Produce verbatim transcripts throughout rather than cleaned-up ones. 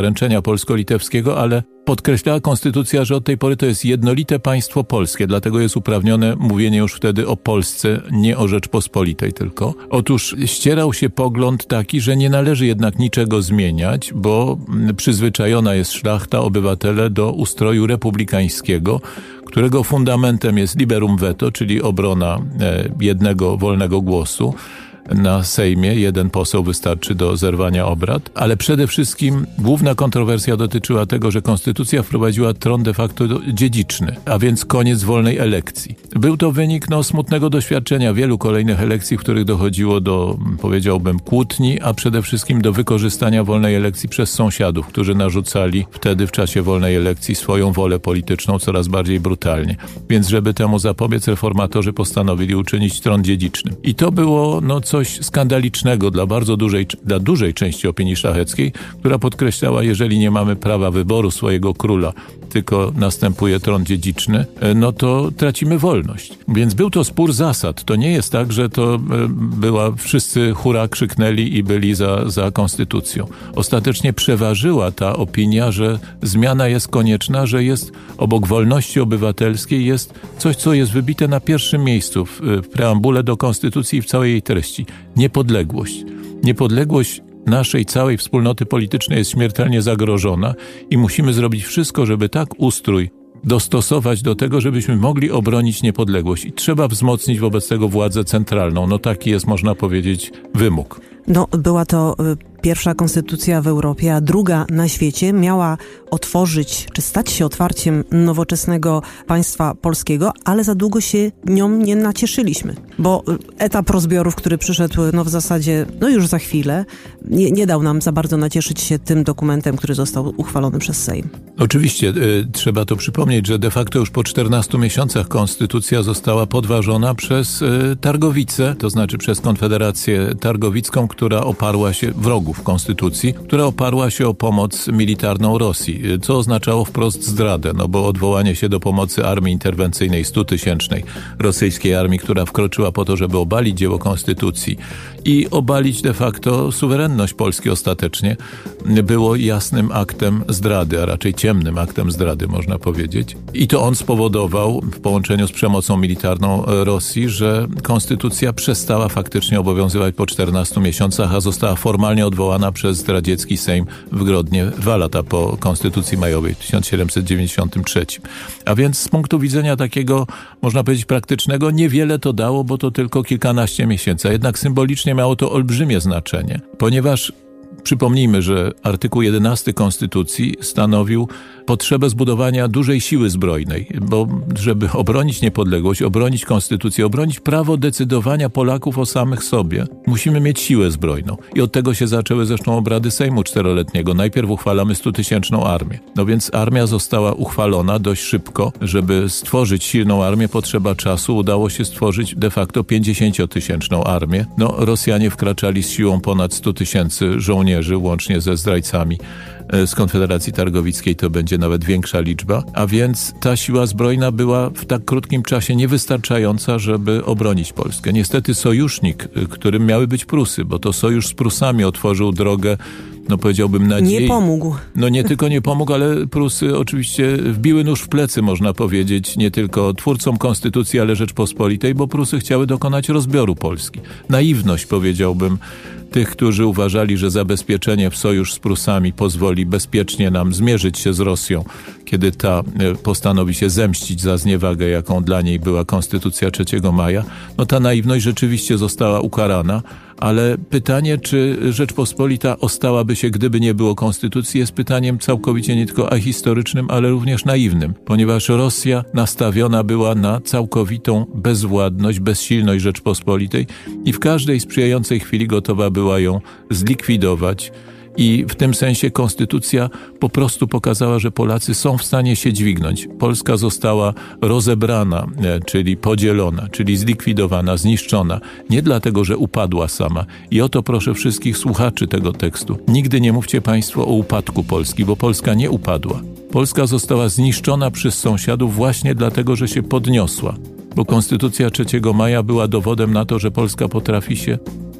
zaręczenia polsko-litewskiego, ale podkreślała konstytucja, że od tej pory to jest jednolite państwo polskie, dlatego jest uprawnione mówienie już wtedy o Polsce, nie o Rzeczpospolitej tylko. Otóż ścierał się pogląd taki, że nie należy jednak niczego zmieniać, bo przyzwyczajona jest szlachta, obywatele do ustroju republikańskiego, którego fundamentem jest liberum veto, czyli obrona jednego wolnego głosu. Na Sejmie jeden poseł wystarczy do zerwania obrad, ale przede wszystkim główna kontrowersja dotyczyła tego, że konstytucja wprowadziła tron de facto dziedziczny, a więc koniec wolnej elekcji. Był to wynik no, smutnego doświadczenia wielu kolejnych elekcji, w których dochodziło do, powiedziałbym, kłótni, a przede wszystkim do wykorzystania wolnej elekcji przez sąsiadów, którzy narzucali wtedy w czasie wolnej elekcji swoją wolę polityczną coraz bardziej brutalnie. Więc żeby temu zapobiec, reformatorzy postanowili uczynić tron dziedzicznym. I to było no, coś skandalicznego dla bardzo dużej, dla dużej części opinii szlacheckiej, która podkreślała, jeżeli nie mamy prawa wyboru swojego króla, tylko następuje tron dziedziczny, no to tracimy wolność. Więc był to spór zasad. To nie jest tak, że to była, wszyscy hurra krzyknęli i byli za, za konstytucją. Ostatecznie przeważyła ta opinia, że zmiana jest konieczna, że jest obok wolności obywatelskiej jest coś, co jest wybite na pierwszym miejscu w, w preambule do konstytucji i w całej jej treści. Niepodległość. Niepodległość naszej całej wspólnoty politycznej jest śmiertelnie zagrożona i musimy zrobić wszystko, żeby tak ustrój dostosować do tego, żebyśmy mogli obronić niepodległość. I trzeba wzmocnić wobec tego władzę centralną. No taki jest, można powiedzieć, wymóg. No, była to pierwsza konstytucja w Europie, a druga na świecie, miała otworzyć, czy stać się otwarciem nowoczesnego państwa polskiego, ale za długo się nią nie nacieszyliśmy, bo etap rozbiorów, który przyszedł no w zasadzie, no już za chwilę, nie, nie dał nam za bardzo nacieszyć się tym dokumentem, który został uchwalony przez Sejm. Oczywiście, y, trzeba to przypomnieć, że de facto już po czternastu miesiącach konstytucja została podważona przez y, Targowicę, to znaczy przez Konfederację Targowicką, która oparła się, wrogów konstytucji, która oparła się o pomoc militarną Rosji, co oznaczało wprost zdradę, no bo odwołanie się do pomocy armii interwencyjnej stutysięcznej, rosyjskiej armii, która wkroczyła po to, żeby obalić dzieło konstytucji i obalić de facto suwerenność Polski ostatecznie, było jasnym aktem zdrady, a raczej ciemnym aktem zdrady, można powiedzieć. I to on spowodował w połączeniu z przemocą militarną Rosji, że konstytucja przestała faktycznie obowiązywać po czternastu miesiącach, a została formalnie odwołana przez radziecki Sejm w Grodnie dwa lata po konstytucji majowej w tysiąc siedemset dziewięćdziesiątym trzecim. A więc z punktu widzenia takiego, można powiedzieć, praktycznego, niewiele to dało, bo to tylko kilkanaście miesięcy, a jednak symbolicznie miało to olbrzymie znaczenie, ponieważ przypomnijmy, że artykuł jedenasty Konstytucji stanowił potrzebę zbudowania dużej siły zbrojnej, bo żeby obronić niepodległość, obronić konstytucję, obronić prawo decydowania Polaków o samych sobie, musimy mieć siłę zbrojną. I od tego się zaczęły zresztą obrady Sejmu czteroletniego. Najpierw uchwalamy stutysięczną armię. No więc armia została uchwalona dość szybko. Żeby stworzyć silną armię, potrzeba czasu. Udało się stworzyć de facto pięćdziesięciotysięczną armię. No, Rosjanie wkraczali z siłą ponad stu tysięcy żołnierzy, łącznie ze zdrajcami z Konfederacji Targowickiej to będzie nawet większa liczba, a więc ta siła zbrojna była w tak krótkim czasie niewystarczająca, żeby obronić Polskę. Niestety sojusznik, którym miały być Prusy, bo to sojusz z Prusami otworzył drogę, no powiedziałbym, nadziei. Nie pomógł. No nie tylko nie pomógł, ale Prusy oczywiście wbiły nóż w plecy, można powiedzieć, nie tylko twórcom konstytucji, ale Rzeczpospolitej, bo Prusy chciały dokonać rozbioru Polski. Naiwność, powiedziałbym, tych, którzy uważali, że zabezpieczenie w sojusz z Prusami pozwoli bezpiecznie nam zmierzyć się z Rosją, kiedy ta postanowi się zemścić za zniewagę, jaką dla niej była Konstytucja trzeciego maja, no ta naiwność rzeczywiście została ukarana, ale pytanie, czy Rzeczpospolita ostałaby się, gdyby nie było Konstytucji, jest pytaniem całkowicie nie tylko ahistorycznym, ale również naiwnym, ponieważ Rosja nastawiona była na całkowitą bezwładność, bezsilność Rzeczpospolitej i w każdej sprzyjającej chwili gotowa była ją zlikwidować. I w tym sensie konstytucja po prostu pokazała, że Polacy są w stanie się dźwignąć. Polska została rozebrana, czyli podzielona, czyli zlikwidowana, zniszczona. Nie dlatego, że upadła sama. I o to proszę wszystkich słuchaczy tego tekstu. Nigdy nie mówcie państwo o upadku Polski, bo Polska nie upadła. Polska została zniszczona przez sąsiadów właśnie dlatego, że się podniosła. Bo Konstytucja trzeciego maja była dowodem na to, że Polska potrafi się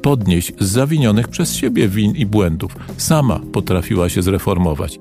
podnieść z zawinionych przez siebie win i błędów. Sama potrafiła się zreformować.